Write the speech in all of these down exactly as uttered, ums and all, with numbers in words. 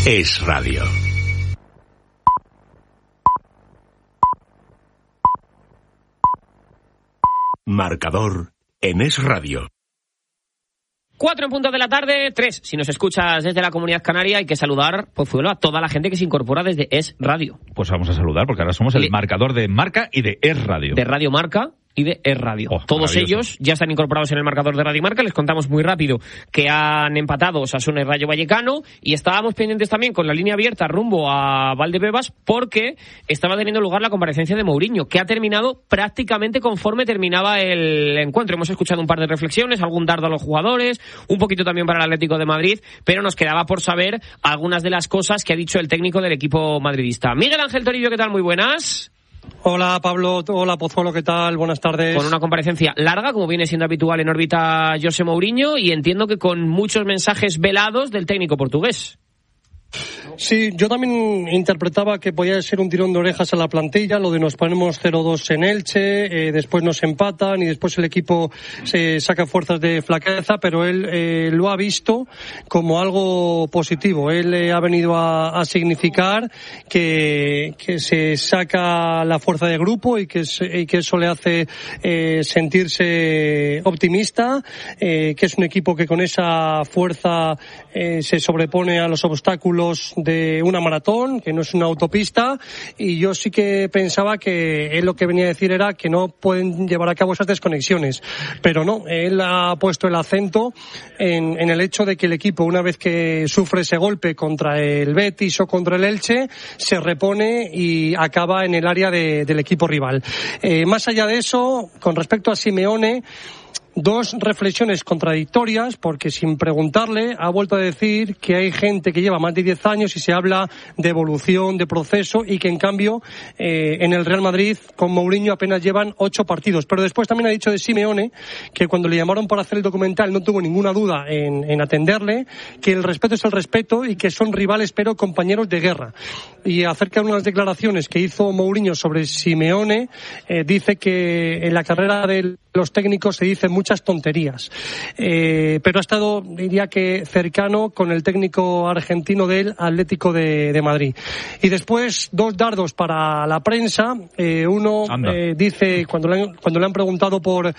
Es Radio. Marcador en Es Radio. Cuatro en punto de la tarde, tres. Si nos escuchas desde la Comunidad Canaria, hay que saludar, pues a toda la gente que se incorpora desde Es Radio. Pues vamos a saludar, porque ahora somos el Le... marcador de Marca y de Es Radio. De Radio Marca y de Es Radio. Oh, Todos ellos ya están incorporados en el marcador de Radio Marca. Les contamos muy rápido que han empatado Osasuna y Rayo Vallecano, y estábamos pendientes también con la línea abierta rumbo a Valdebebas porque estaba teniendo lugar la comparecencia de Mourinho, que ha terminado prácticamente conforme terminaba el encuentro. Hemos escuchado un par de reflexiones, algún dardo a los jugadores, un poquito también para el Atlético de Madrid, pero nos quedaba por saber algunas de las cosas que ha dicho el técnico del equipo madridista. Miguel Ángel Torillo, ¿qué tal? Muy buenas. Hola Pablo, hola Pozuelo, ¿qué tal? Buenas tardes. Con una comparecencia larga, como viene siendo habitual en órbita José Mourinho, y entiendo que con muchos mensajes velados del técnico portugués. Sí, yo también interpretaba que podía ser un tirón de orejas a la plantilla, lo de nos ponemos cero dos en Elche, eh, después nos empatan y después el equipo se saca fuerzas de flaqueza, pero él eh, lo ha visto como algo positivo. Él eh, ha venido a, a significar que, que se saca la fuerza de grupo y que, se, y que eso le hace eh, sentirse optimista, eh, que es un equipo que con esa fuerza eh, se sobrepone a los obstáculos de una maratón, que no es una autopista, y yo sí que pensaba que él lo que venía a decir era que no pueden llevar a cabo esas desconexiones, pero no, él ha puesto el acento en, en el hecho de que el equipo, una vez que sufre ese golpe contra el Betis o contra el Elche, se repone y acaba en el área de, del equipo rival. Eh, más allá de eso, con respecto a Simeone, dos reflexiones contradictorias, porque sin preguntarle ha vuelto a decir que hay gente que lleva más de diez años y se habla de evolución, de proceso, y que en cambio eh, en el Real Madrid con Mourinho apenas llevan ocho partidos. Pero después también ha dicho de Simeone que cuando le llamaron para hacer el documental no tuvo ninguna duda en, en atenderle, que el respeto es el respeto y que son rivales pero compañeros de guerra. Y acerca de unas declaraciones que hizo Mourinho sobre Simeone, eh, dice que en la carrera de los técnicos se dicen muchas tonterías, eh, pero ha estado, diría que cercano con el técnico argentino del Atlético de, de Madrid. Y después dos dardos para la prensa. Eh, uno eh, dice, cuando le, han, cuando le han preguntado por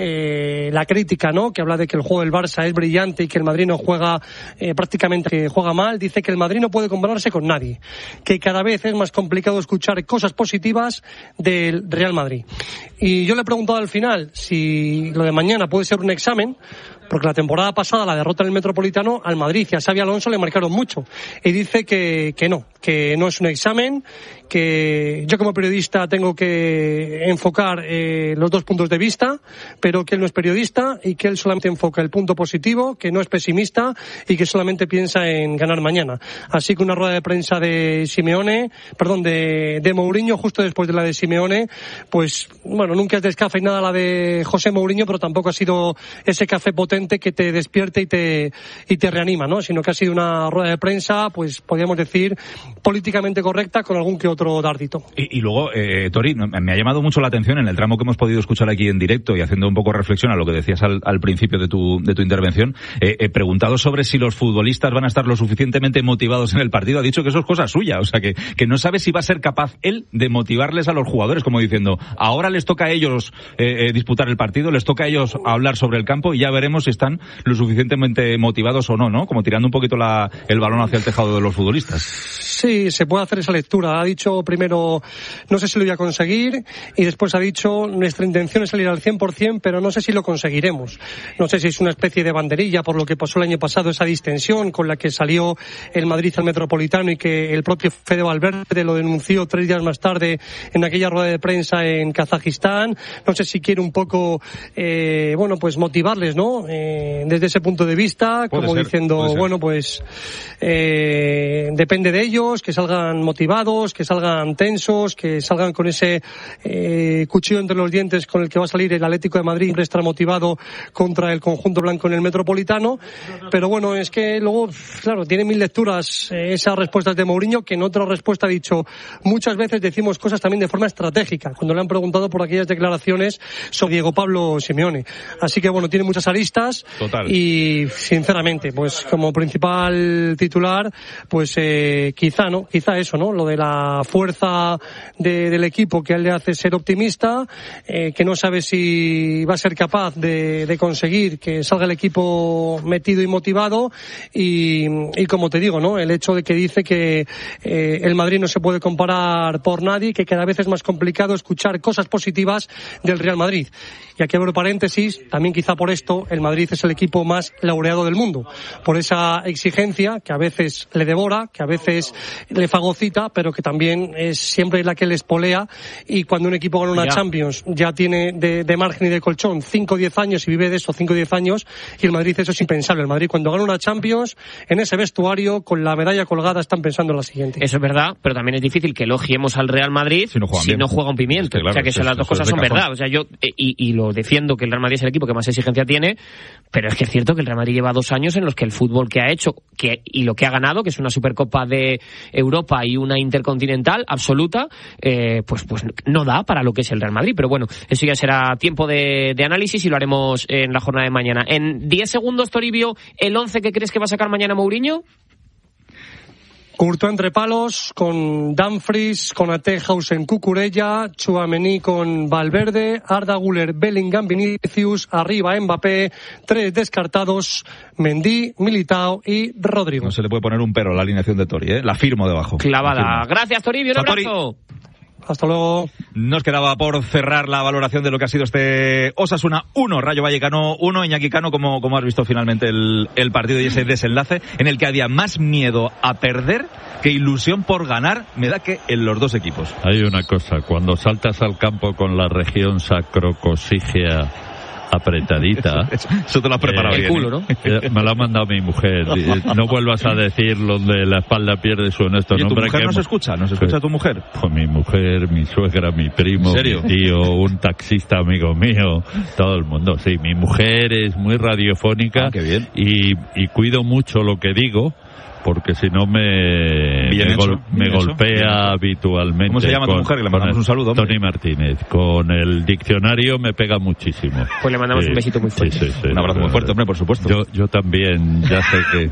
eh, la crítica, ¿no?, que habla de que el juego del Barça es brillante y que el Madrid no juega eh, prácticamente, que juega mal, dice que el Madrid no puede compararse con nadie, que cada vez es más complicado escuchar cosas positivas del Real Madrid. Y yo le he preguntado al final si lo de mañana puede ser un examen, porque la temporada pasada la derrota en el Metropolitano al Madrid y a Xabi Alonso le marcaron mucho, y dice que, que no, que no es un examen, que yo como periodista tengo que enfocar eh, los dos puntos de vista, pero que él no es periodista y que él solamente enfoca el punto positivo, que no es pesimista y que solamente piensa en ganar mañana. Así que una rueda de prensa de Simeone, perdón, de, de Mourinho justo después de la de Simeone, pues bueno, nunca es descafeinada la de José Mourinho, pero tampoco ha sido ese café potente que te despierte y te, y te reanima, ¿no? Sino que ha sido una rueda de prensa, pues podríamos decir, políticamente correcta con algún que otro dardito. Y, y luego, eh, Tori, me ha llamado mucho la atención en el tramo que hemos podido escuchar aquí en directo y haciendo un poco reflexión a lo que decías al, al principio de tu, de tu intervención, eh, eh, preguntado sobre si los futbolistas van a estar lo suficientemente motivados en el partido. Ha dicho que eso es cosa suya, o sea, que, que no sabe si va a ser capaz él de motivarles a los jugadores, como diciendo, ahora les toca a ellos eh, eh, disputar el partido, les toca a ellos hablar sobre el campo y ya veremos si están lo suficientemente motivados o no, ¿no? Como tirando un poquito la, el balón hacia el tejado de los futbolistas. Sí, se puede hacer esa lectura. Ha dicho primero, no sé si lo voy a conseguir, y después ha dicho, nuestra intención es salir al cien por ciento, pero no sé si lo conseguiremos. No sé si es una especie de banderilla por lo que pasó el año pasado, esa distensión con la que salió el Madrid al Metropolitano y que el propio Fede Valverde lo denunció tres días más tarde en aquella rueda de prensa en Kazajistán. No sé si quiere un poco, eh, bueno, pues motivarles, ¿no? Eh, desde ese punto de vista, puede como ser, diciendo, bueno, pues eh, depende de ellos, que salgan motivados, que salgan tensos, que salgan con ese eh, cuchillo entre los dientes con el que va a salir el Atlético de Madrid, siempre estará motivado contra el conjunto blanco en el Metropolitano. Pero bueno, es que luego, claro, tiene mil lecturas eh, esas respuestas de Mourinho, que en otra respuesta ha dicho, muchas veces decimos cosas también de forma estratégica, cuando le han preguntado por aquellas declaraciones sobre Diego Pablo Simeone. Así que bueno, tiene muchas aristas. cosas. Total. Y sinceramente, pues como principal titular, pues eh, quizá, ¿no? Quizá eso, ¿no? Lo de la fuerza de, del equipo que a él le hace ser optimista, eh, que no sabe si va a ser capaz de, de conseguir que salga el equipo metido y motivado y, y como te digo, ¿no? El hecho de que dice que eh, el Madrid no se puede comparar por nadie, que cada vez es más complicado escuchar cosas positivas del Real Madrid. Y aquí abro paréntesis, también quizá por esto el Madrid es el equipo más laureado del mundo, por esa exigencia que a veces le devora, que a veces le fagocita, pero que también es siempre la que le espolea, y cuando un equipo gana una ya. Champions ya tiene de, de margen y de colchón cinco o diez años y vive de eso cinco o diez años, y el Madrid eso es impensable. El Madrid cuando gana una Champions, en ese vestuario, con la medalla colgada, están pensando en la siguiente. Eso es verdad, pero también es difícil que elogiemos al Real Madrid si no, si no juega un pimiento. Es que, claro, o sea que eso, las dos cosas son verdad. O sea, yo y, y lo defiendo, que el Real Madrid es el equipo que más exigencia tiene, pero es que es cierto que el Real Madrid lleva dos años en los que el fútbol que ha hecho que y lo que ha ganado, que es una Supercopa de Europa y una Intercontinental absoluta, eh, pues pues no da para lo que es el Real Madrid. Pero bueno, eso ya será tiempo de, de análisis y lo haremos en la jornada de mañana. En diez segundos, Toribio, el once que crees que va a sacar mañana Mourinho. Courtois entre palos, con Dumfries, con Atehausen, Cucurella, Tchouaméni con Valverde, Arda Güler, Bellingham, Vinicius, arriba Mbappé, tres descartados, Mendy, Militao y Rodrigo. No se le puede poner un pero a la alineación de Tori, ¿eh? La firmo debajo. Clavada. Gracias, Toribio, un abrazo. Hasta luego. Nos quedaba por cerrar la valoración de lo que ha sido este Osasuna uno, Rayo Vallecano uno. Iñaki Cano, ¿cómo, cómo has visto finalmente el, el partido y ese desenlace en el que había más miedo a perder que ilusión por ganar? Me da que en los dos equipos. Hay una cosa, cuando saltas al campo con la región sacrocosígea apretadita. Eso, eso te lo has preparado eh, bien. El culo, ¿no? Eh, me lo ha mandado mi mujer. No vuelvas a decir lo de la espalda pierde su honesto ¿Y nombre. tu mujer que nos escucha? ¿Nos escucha tu mujer? Pues mi mujer, mi suegra, mi primo, mi tío, un taxista amigo mío, todo el mundo. Sí, mi mujer es muy radiofónica. Ah, qué bien. Y, y cuido mucho lo que digo, porque si no me, bien me, hecho, gol, me golpea bien habitualmente. ¿Cómo se llama con, tu mujer? Que le mandamos el, un saludo. Hombre. Tony Martínez. Con el diccionario me pega muchísimo. Pues le mandamos sí, un besito muy fuerte. Sí, sí, sí, un abrazo no, muy fuerte, hombre, por supuesto. Yo, yo también, ya sé que...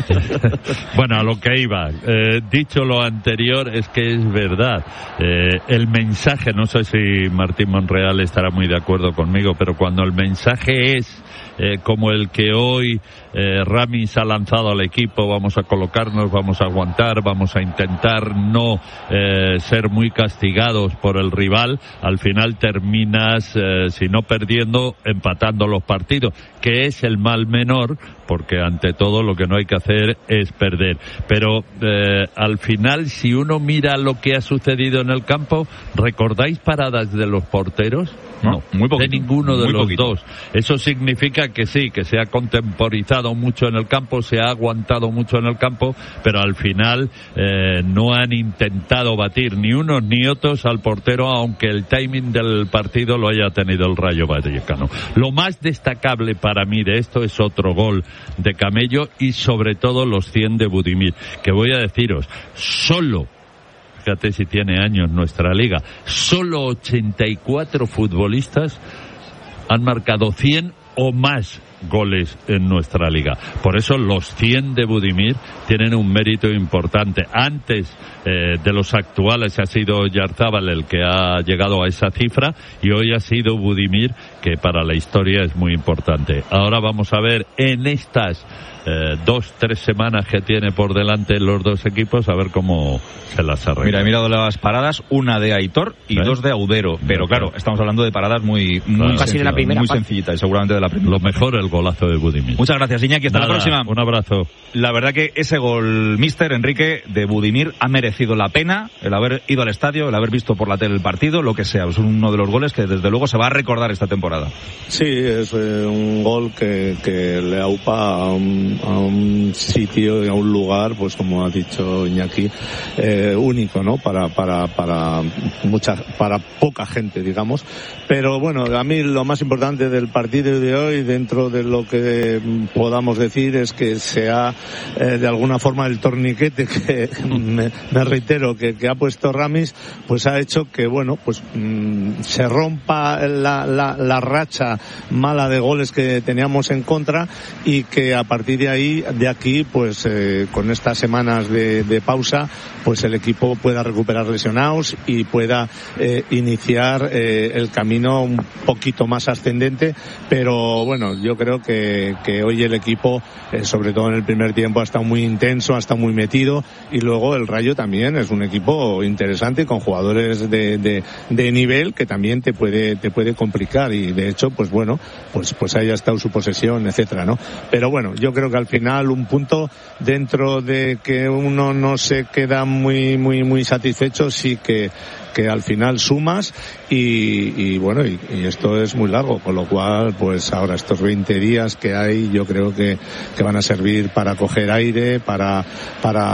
Bueno, a lo que iba. Eh, dicho lo anterior, es que es verdad. Eh, el mensaje, no sé si Martín Monreal estará muy de acuerdo conmigo, pero cuando el mensaje es eh, como el que hoy eh, Ramis ha lanzado al equipo, vamos a colocarnos, vamos a aguantar, vamos a intentar no eh, ser muy castigados por el rival, al final terminas, eh, si no perdiendo, empatando los partidos, que es el mal menor, porque ante todo lo que no hay que hacer es perder. Pero eh, al final, si uno mira lo que ha sucedido en el campo, ¿recordáis paradas de los porteros? No, muy poquito, de ninguno de los poquito. dos. Eso significa que sí, que se ha contemporizado mucho en el campo, se ha aguantado mucho en el campo, pero al final eh, no han intentado batir ni unos ni otros al portero, aunque el timing del partido lo haya tenido el Rayo Vallecano. Lo más destacable para mí de esto es otro gol de Camello y sobre todo los cien de Budimir, que voy a deciros, solo, fíjate si tiene años nuestra liga, solo ochenta y cuatro futbolistas han marcado cien o más goles en nuestra liga. Por eso los cien de Budimir tienen un mérito importante. Antes eh, de los actuales ha sido Yarzábal el que ha llegado a esa cifra y hoy ha sido Budimir, que para la historia es muy importante. Ahora vamos a ver en estas eh, dos, tres semanas que tiene por delante los dos equipos, a ver cómo se las arregla. Mira, he mirado las paradas, una de Aitor y ¿Eh? dos de Audero, pero claro, estamos hablando de paradas muy, muy, claro. Casi de la primera muy sencillitas y seguramente de la primera. Lo mejor el golazo de Budimir. Muchas gracias, Iñaki, hasta Nada, la próxima. Un abrazo. La verdad que ese gol, mister Enrique, de Budimir ha merecido la pena, el haber ido al estadio, el haber visto por la tele el partido, lo que sea. Es uno de los goles que desde luego se va a recordar esta temporada. Sí, es eh, un gol que, que le aupa a un un, a un sitio y a un lugar, pues como ha dicho Iñaki, eh, único, ¿no? Para, para, para mucha, para poca gente, digamos. Pero bueno, a mí lo más importante del partido de hoy, dentro de lo que podamos decir, es que sea eh, de alguna forma el torniquete que me, me reitero que, que ha puesto Ramis, pues ha hecho que bueno, pues mmm, se rompa la, la, la racha mala de goles que teníamos en contra, y que a partir de ahí, de aquí, pues eh, con estas semanas de, de pausa, pues el equipo pueda recuperar lesionados y pueda eh, iniciar eh, el camino un poquito más ascendente. Pero bueno, yo creo que, que hoy el equipo, eh, sobre todo en el primer tiempo, ha estado muy intenso, ha estado muy metido, y luego el Rayo también es un equipo interesante con jugadores de, de, de nivel que también te puede te puede complicar, y de hecho pues bueno, pues pues haya estado su posesión, etcétera, ¿no? Pero bueno, yo creo que al final un punto, dentro de que uno no se queda muy muy muy satisfecho, sí que que al final sumas, y, y bueno, y, y esto es muy largo, con lo cual pues ahora estos veinte días que hay, yo creo que, que van a servir para coger aire, para para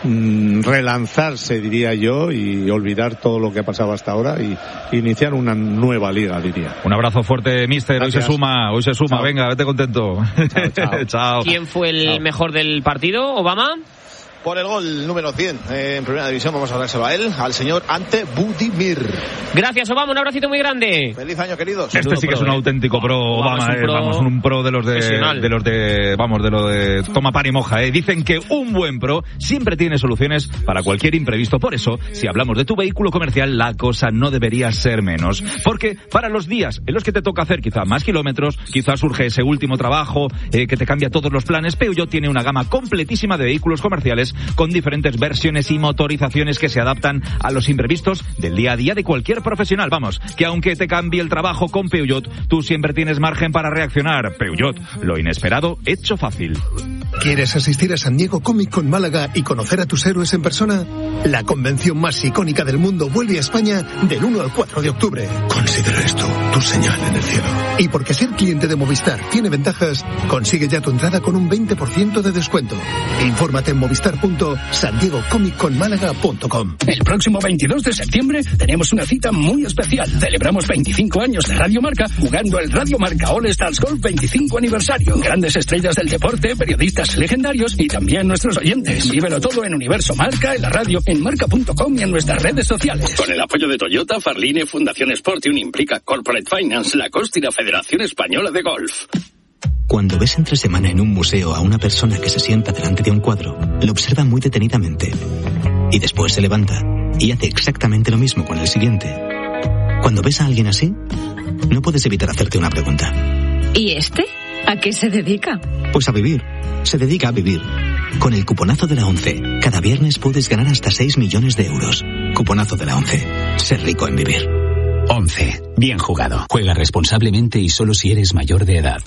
mm, relanzarse, diría yo, y olvidar todo lo que ha pasado hasta ahora y iniciar una nueva liga, diría. Un abrazo fuerte, mister. Gracias. Hoy se suma, hoy se suma. Chao. Venga, vete contento. Chao, chao. Chao. ¿Quién fue el Chao. mejor del partido, Obama? Por el gol número cien eh, en primera división, vamos a dárselo a él, al señor Ante Budimir. Gracias, Obama, un abracito muy grande. Feliz año, queridos. Este sí que es un auténtico pro, Obama, Obama es un eh, pro vamos, un pro de los de, profesional. de los de, vamos, de lo de toma pan y moja, eh. Dicen que un buen pro siempre tiene soluciones para cualquier imprevisto. Por eso, si hablamos de tu vehículo comercial, la cosa no debería ser menos. Porque para los días en los que te toca hacer quizá más kilómetros, quizás surge ese último trabajo eh, que te cambia todos los planes, Peugeot tiene una gama completísima de vehículos comerciales con diferentes versiones y motorizaciones que se adaptan a los imprevistos del día a día de cualquier profesional. Vamos, que aunque te cambie el trabajo con Peugeot, tú siempre tienes margen para reaccionar. Peugeot, lo inesperado hecho fácil. ¿Quieres asistir a San Diego Comic Con Málaga y conocer a tus héroes en persona? La convención más icónica del mundo vuelve a España del uno al cuatro de octubre. Considera esto tu señal en el cielo. Y porque ser cliente de Movistar tiene ventajas, consigue ya tu entrada con un veinte por ciento de descuento. Infórmate en movistar punto san diego comic con málaga punto com. El próximo veintidós de septiembre tenemos una cita muy especial. Celebramos veinticinco años de Radio Marca jugando el Radio Marca All Stars Golf veinticinco aniversario. Grandes estrellas del deporte, periodistas legendarios y también nuestros oyentes. Vívelo todo en Universo Marca, en la radio, en marca punto com y en nuestras redes sociales. Con el apoyo de Toyota, Farline, Fundación Sportium, Implica, Corporate Finance, Lacoste y la Federación Española de Golf. Cuando ves entre semana en un museo a una persona que se sienta delante de un cuadro, lo observa muy detenidamente y después se levanta y hace exactamente lo mismo con el siguiente. Cuando ves a alguien así, no puedes evitar hacerte una pregunta. ¿Y este? ¿A qué se dedica? Pues a vivir. Se dedica a vivir. Con el cuponazo de la ONCE, cada viernes puedes ganar hasta seis millones de euros. Cuponazo de la ONCE. Ser rico en vivir. ONCE. Bien jugado. Juega responsablemente y solo si eres mayor de edad.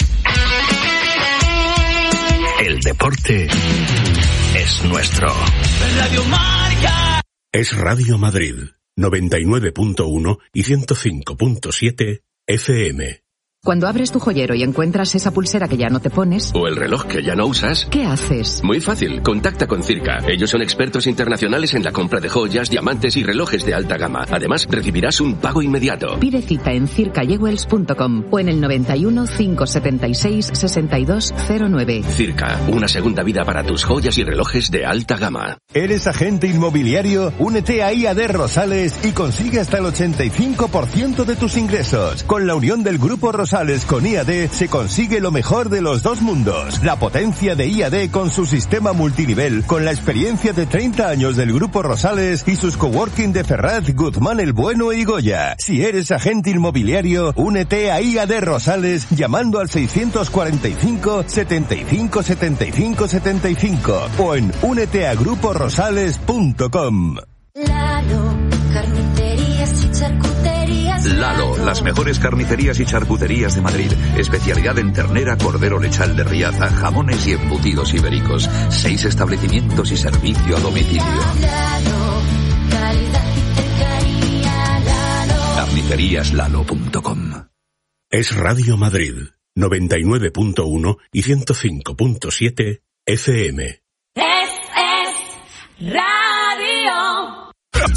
El deporte es nuestro. Radio Marca. Es Radio Madrid, noventa y nueve punto uno y ciento cinco punto siete F M. Cuando abres tu joyero y encuentras esa pulsera que ya no te pones... O el reloj que ya no usas... ¿Qué haces? Muy fácil, contacta con Circa. Ellos son expertos internacionales en la compra de joyas, diamantes y relojes de alta gama. Además, recibirás un pago inmediato. Pide cita en circa jewels punto com o en el noventa y uno, cinco setenta y seis, sesenta y dos cero nueve. Circa, una segunda vida para tus joyas y relojes de alta gama. ¿Eres agente inmobiliario? Únete a I A D Rosales y consigue hasta el ochenta y cinco por ciento de tus ingresos. Con la unión del Grupo Rosales con I A D se consigue lo mejor de los dos mundos. La potencia de I A D con su sistema multinivel, con la experiencia de treinta años del Grupo Rosales y sus coworking de Ferraz, Guzmán el Bueno y Goya. Si eres agente inmobiliario, únete a I A D Rosales llamando al seiscientos cuarenta y cinco, setenta y cinco, setenta y cinco, setenta y cinco o en únete a grupo rosales punto com. Lalo, carnicerías y charcuterías. Lalo, las mejores carnicerías y charcuterías de Madrid. Especialidad en ternera, cordero lechal de Riaza, jamones y embutidos ibéricos. Seis establecimientos y servicio a domicilio. Lalo, calidad y cercanía. Lalo. carnicerías lalo punto com. Es Radio Madrid, noventa y nueve punto uno y ciento cinco punto siete F M. Es, es radio.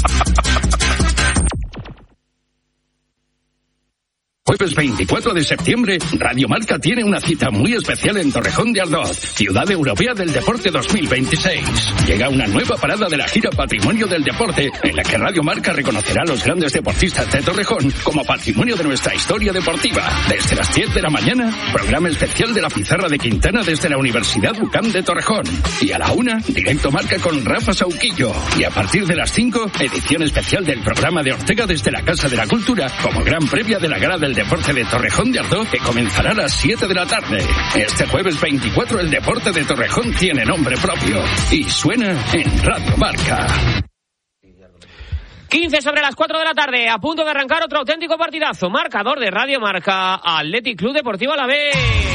Jueves veinticuatro de septiembre, Radio Marca tiene una cita muy especial en Torrejón de Ardoz, Ciudad Europea del Deporte dos mil veintiséis. Llega una nueva parada de la gira Patrimonio del Deporte, en la que Radio Marca reconocerá a los grandes deportistas de Torrejón como patrimonio de nuestra historia deportiva. Desde las diez de la mañana, programa especial de la Pizarra de Quintana desde la Universidad UCAM de Torrejón. Y a la una, directo Marca con Rafa Sauquillo. Y a partir de las cinco, edición especial del programa de Ortega desde la Casa de la Cultura, como gran previa de la Gala del Deporte de Torrejón de Ardoz, que comenzará a las siete de la tarde. Este jueves veinticuatro el deporte de Torrejón tiene nombre propio y suena en Radio Marca. quince sobre las cuatro de la tarde, a punto de arrancar otro auténtico partidazo. Marcador de Radio Marca, Athletic Club Deportivo Alavés.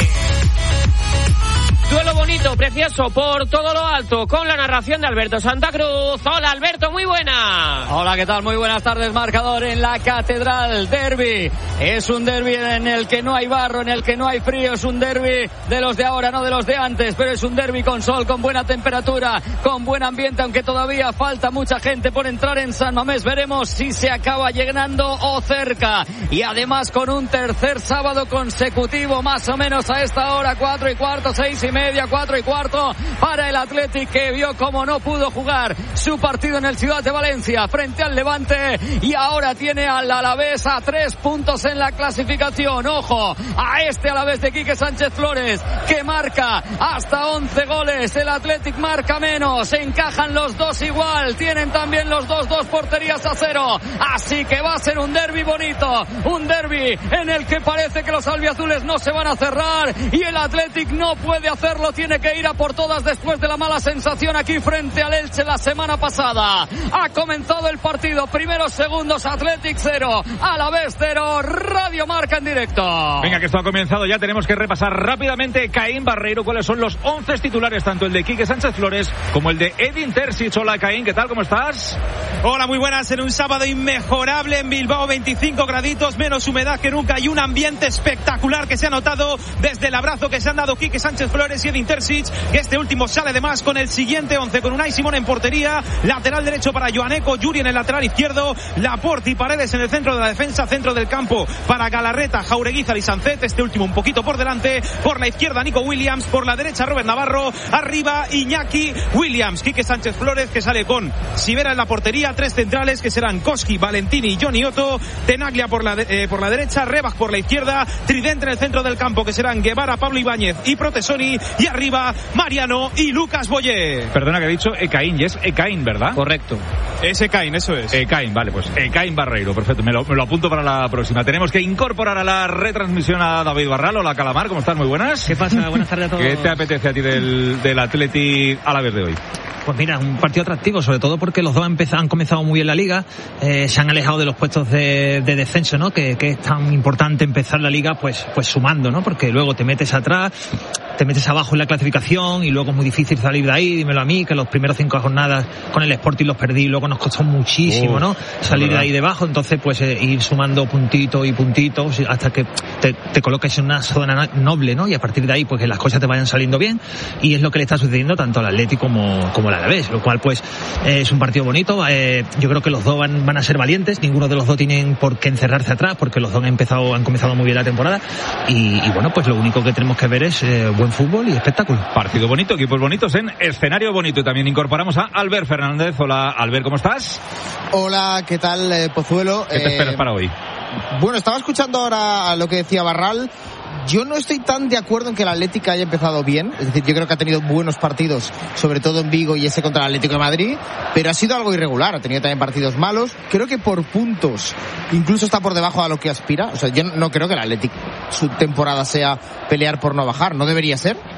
Duelo bonito, precioso, por todo lo alto, con la narración de Alberto Santa Cruz. Hola, Alberto, muy buena. Hola, ¿qué tal? Muy buenas tardes. Marcador en la Catedral, derbi. Es un derbi en el que no hay barro, en el que no hay frío. Es un derbi de los de ahora, no de los de antes, pero es un derbi con sol, con buena temperatura, con buen ambiente, aunque todavía falta mucha gente por entrar en San Mamés. Veremos si se acaba llenando o cerca. Y además con un tercer sábado consecutivo, más o menos a esta hora, cuatro y cuarto, seis y media, cuatro y cuarto, para el Athletic, que vio como no pudo jugar su partido en el Ciudad de Valencia frente al Levante, y ahora tiene al Alavés a tres puntos en la clasificación. Ojo a este Alavés de Quique Sánchez Flores, que marca hasta once goles. El Athletic marca menos, encajan los dos igual, tienen también los dos dos porterías a cero, así que va a ser un derbi bonito, un derbi en el que parece que los albiazules no se van a cerrar y el Athletic no puede hacerlo, tiene que ir a por todas después de la mala sensación aquí frente al Elche la semana pasada. Ha comenzado el partido, primeros segundos, Athletic cero, Alavés cero, Radio Marca en directo. Venga, que esto ha comenzado ya, tenemos que repasar rápidamente, Caín Barreiro, cuáles son los once titulares, tanto el de Quique Sánchez Flores como el de Edin Terzic. Hola, Caín, ¿qué tal? ¿Cómo estás? Hola, muy buenas, en un sábado inmejorable en Bilbao, veinticinco graditos, menos humedad que nunca y un ambiente espectacular que se ha notado desde el abrazo que se han dado Quique Sánchez Flores y Edin Terzic, que este último sale además con el siguiente once, con Unai Simón en portería, lateral derecho para Joaneco, Yuri en el lateral izquierdo, Laporte y Paredes en el centro de la defensa, centro del campo para Galarreta, Jaureguizar y Sancet, este último un poquito por delante, por la izquierda Nico Williams, por la derecha Robert Navarro, arriba Iñaki Williams. Quique Sánchez Flores, que sale con Sivera en la portería, tres centrales que serán Koski, Valentini y Johnny Otto, Tenaglia por la, de, eh, por la derecha, Rebach por la izquierda, Tridente en el centro del campo, que serán Guevara, Pablo Ibáñez y Protesoni, y arriba Mariano y Lucas Boyé. Perdona, que he dicho Ekaín, y es Ekaín, ¿verdad? Correcto. Es Ekaín, eso es. Ekaín, vale, pues Ekaín Barreiro, perfecto, me lo, me lo apunto para la próxima. Tenemos que incorporar a la retransmisión a David Barral. Hola, Calamar, ¿cómo estás? Muy buenas. ¿Qué pasa? Buenas tardes a todos. ¿Qué te apetece a ti del, del Athletic Alavés de hoy? Pues mira, un partido atractivo, sobre todo porque los dos empezado, han comenzado muy bien la liga, eh, se han alejado de los puestos de, de descenso, ¿no? Que, que es tan importante empezar la liga, pues, pues sumando, ¿no? Porque luego te metes atrás, te metes abajo en la clasificación y luego es muy difícil salir de ahí. Dímelo a mí, que los primeros cinco jornadas con el Sporting los perdí y luego nos costó muchísimo, ¿no? Salir de ahí debajo, entonces pues eh, ir sumando puntitos y puntitos hasta que te, te coloques en una zona noble, ¿no? Y a partir de ahí pues que las cosas te vayan saliendo bien, y es lo que le está sucediendo tanto al Atlético como, como al Alavés, lo cual pues eh, es un partido bonito. Eh, yo creo que los dos van, van a ser valientes, ninguno de los dos tienen por qué encerrarse atrás porque los dos han empezado, han comenzado muy bien la temporada y, y bueno, pues lo único que tenemos que ver es eh, buen fútbol y espectáculo. Partido bonito, equipos bonitos en escenario bonito, y también incorporamos a Albert Fernández. Hola, Albert, ¿cómo estás? Hola, ¿qué tal, eh, Pozuelo? ¿Qué te eh, esperas para hoy? Bueno, estaba escuchando ahora lo que decía Barral. Yo no estoy tan de acuerdo en que el Atlético haya empezado bien, es decir, yo creo que ha tenido buenos partidos, sobre todo en Vigo y ese contra el Atlético de Madrid, pero ha sido algo irregular, ha tenido también partidos malos, creo que por puntos incluso está por debajo de lo que aspira, o sea, yo no creo que el Atlético su temporada sea pelear por no bajar, ¿no debería ser?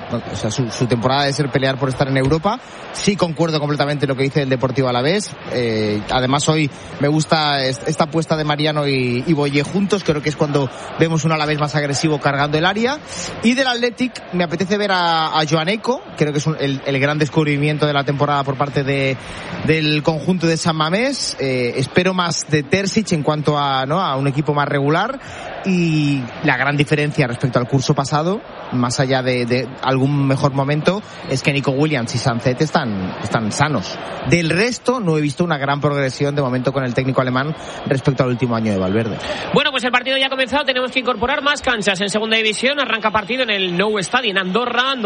O sea, su, su temporada debe ser pelear por estar en Europa. Sí concuerdo completamente en lo que dice el Deportivo Alavés. Eh, además hoy me gusta esta apuesta de Mariano y, y Boye juntos. Creo que es cuando vemos un Alavés más agresivo cargando el área. Y del Athletic me apetece ver a, a Joaneico. Creo que es un, el, el gran descubrimiento de la temporada por parte de, del conjunto de San Mamés. Eh, espero más de Terzic en cuanto a, ¿no?, a un equipo más regular. Y la gran diferencia respecto al curso pasado, más allá de, de algún mejor momento, es que Nico Williams y Sancet están, están sanos. Del resto no he visto una gran progresión de momento con el técnico alemán respecto al último año de Valverde. Bueno, pues el partido ya ha comenzado, tenemos que incorporar más canchas en segunda división. Arranca partido en el Nou Stadi en Andorra.